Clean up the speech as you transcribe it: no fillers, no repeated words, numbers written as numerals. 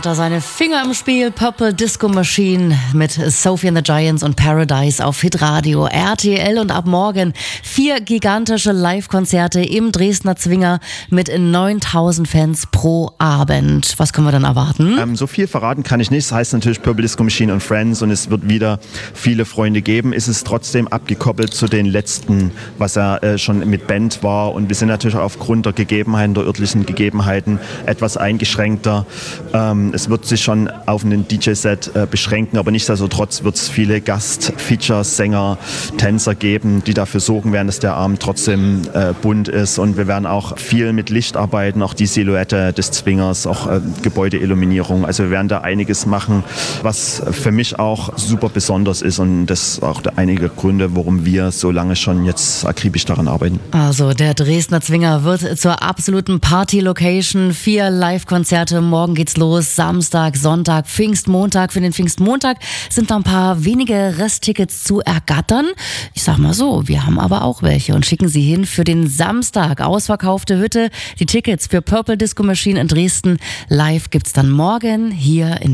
Da seine Finger im Spiel, Purple Disco Machine mit Sophie and the Giants und Paradise auf Hitradio, RTL und ab morgen 4 gigantische Live-Konzerte im Dresdner Zwinger mit 9000 Fans pro Abend. Was können wir dann erwarten? So viel verraten kann ich nicht. Das heißt natürlich Purple Disco Machine und Friends und es wird wieder viele Freunde geben. Es ist trotzdem abgekoppelt zu den letzten, was ja schon mit Band war, und wir sind natürlich aufgrund der Gegebenheiten, der örtlichen Gegebenheiten etwas eingeschränkter. Es wird sich schon auf einen DJ-Set beschränken, aber nichtsdestotrotz wird es viele Gast-Features, Sänger, Tänzer geben, die dafür sorgen werden, dass der Abend trotzdem bunt ist, und wir werden auch viel mit Licht arbeiten, auch die Silhouette des Zwingers, auch Gebäudeilluminierung. Also wir werden da einiges machen, was für mich auch super besonders ist, und das ist auch einige Gründe, warum wir so lange schon jetzt akribisch daran arbeiten. Also der Dresdner Zwinger wird zur absoluten Party-Location. 4 Live-Konzerte, morgen geht's los. Samstag, Sonntag, Pfingstmontag. Für den Pfingstmontag sind noch ein paar wenige Resttickets zu ergattern. Ich sag mal so, wir haben aber auch welche und schicken sie hin für den Samstag. Ausverkaufte Hütte. Die Tickets für Purple Disco Machine in Dresden live gibt's dann morgen hier in